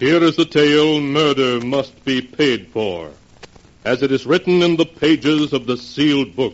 Here is the tale, Murder Must Be Paid For, as it is written in the pages of the sealed book.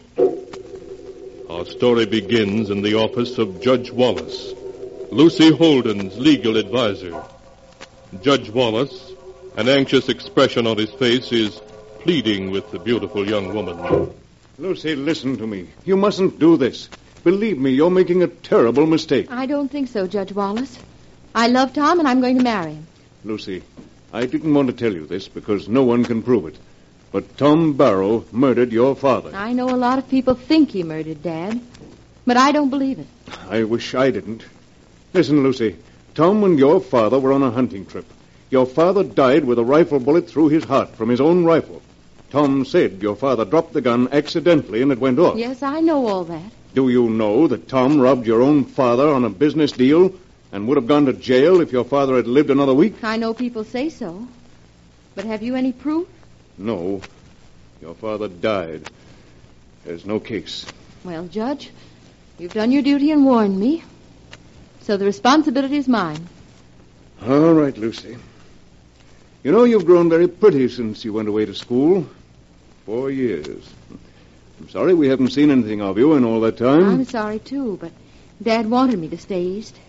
Our story begins in the office of Judge Wallace, Lucy Holden's legal advisor. Judge Wallace, an anxious expression on his face, is pleading with the beautiful young woman. Lucy, listen to me. You mustn't do this. Believe me, you're making a terrible mistake. I don't think so, Judge Wallace. I love Tom, and I'm going to marry him. Lucy, I didn't want to tell you this because no one can prove it. But Tom Barrow murdered your father. I know a lot of people think he murdered Dad, but I don't believe it. I wish I didn't. Listen, Lucy. Tom and your father were on a hunting trip. Your father died with a rifle bullet through his heart from his own rifle. Tom said your father dropped the gun accidentally and it went off. Yes, I know all that. Do you know that Tom robbed your own father on a business deal and would have gone to jail if your father had lived another week? I know people say so. But have you any proof? No. Your father died. There's no case. Well, Judge, you've done your duty and warned me. So the responsibility is mine. All right, Lucy. You know, you've grown very pretty since you went away to school. 4 years. I'm sorry we haven't seen anything of you in all that time. I'm sorry, too, but Dad wanted me to stay east.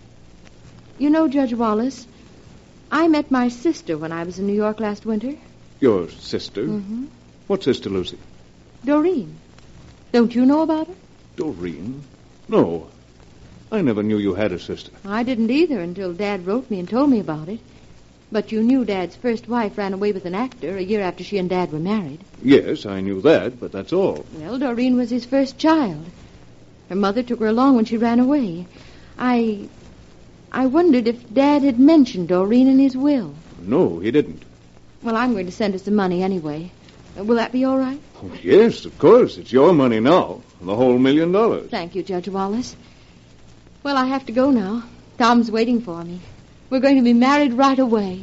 You know, Judge Wallace, I met my sister when I was in New York last winter. Your sister? Mm-hmm. What sister, Lucy? Doreen. Don't you know about her? Doreen? No. I never knew you had a sister. I didn't either until Dad wrote me and told me about it. But you knew Dad's first wife ran away with an actor a year after she and Dad were married. Yes, I knew that, but that's all. Well, Doreen was his first child. Her mother took her along when she ran away. I wondered if Dad had mentioned Doreen in his will. No, he didn't. Well, I'm going to send her some money anyway. Will that be all right? Oh, yes, of course. It's your money now. The whole $1 million. Thank you, Judge Wallace. Well, I have to go now. Tom's waiting for me. We're going to be married right away.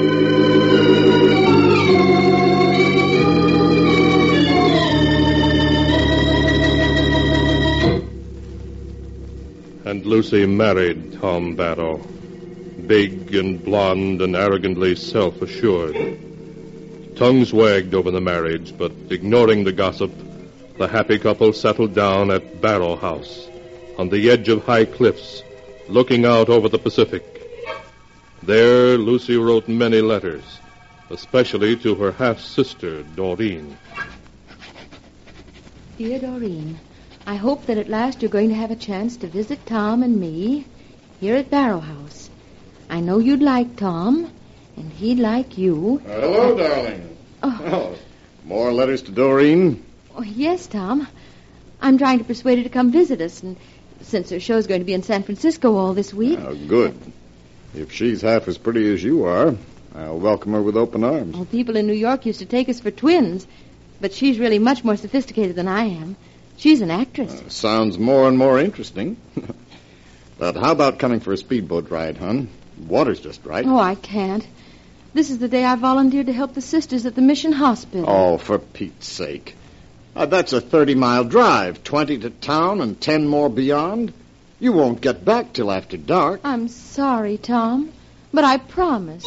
And Lucy married Tom Barrow, big and blonde and arrogantly self-assured. Tongues wagged over the marriage, but ignoring the gossip, the happy couple settled down at Barrow House, on the edge of high cliffs, looking out over the Pacific. There, Lucy wrote many letters, especially to her half-sister, Doreen. Dear Doreen, I hope that at last you're going to have a chance to visit Tom and me here at Barrow House. I know you'd like Tom, and he'd like you. Hello, darling. Oh. More letters to Doreen? Oh, yes, Tom. I'm trying to persuade her to come visit us, and since her show's going to be in San Francisco all this week. Oh, good. If she's half as pretty as you are, I'll welcome her with open arms. Well, people in New York used to take us for twins, but she's really much more sophisticated than I am. She's an actress. Sounds more and more interesting. But how about coming for a speedboat ride, hon? Water's just right. Oh, I can't. This is the day I volunteered to help the sisters at the Mission Hospital. Oh, for Pete's sake. That's a 30-mile drive, 20 to town and 10 more beyond. You won't get back till after dark. I'm sorry, Tom, but I promise.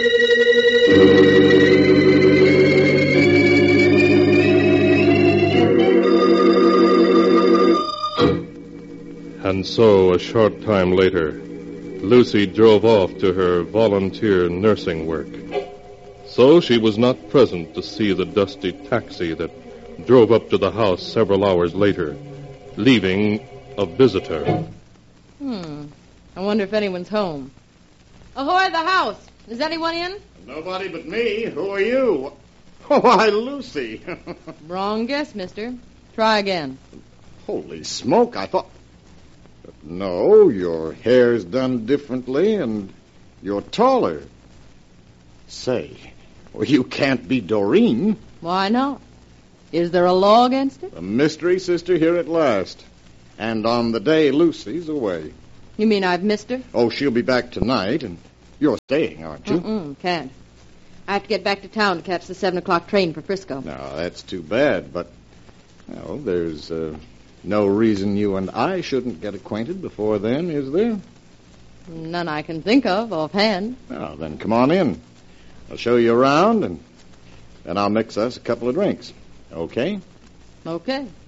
And so, a short time later, Lucy drove off to her volunteer nursing work. So she was not present to see the dusty taxi that drove up to the house several hours later, leaving a visitor. I wonder if anyone's home. Ahoy, the house. Is anyone in? Nobody but me. Who are you? Why, Lucy. Wrong guess, mister. Try again. Holy smoke, I thought... No, your hair's done differently, and you're taller. Say, well, you can't be Doreen. Why not? Is there a law against it? A mystery sister here at last. And on the day Lucy's away. You mean I've missed her? Oh, she'll be back tonight, and you're staying, aren't you? Can't. I have to get back to town to catch the 7 o'clock train for Frisco. No, that's too bad, but, well, there's no reason you and I shouldn't get acquainted before then, is there? None I can think of offhand. Well, then come on in. I'll show you around, and then I'll mix us a couple of drinks. Okay? Okay.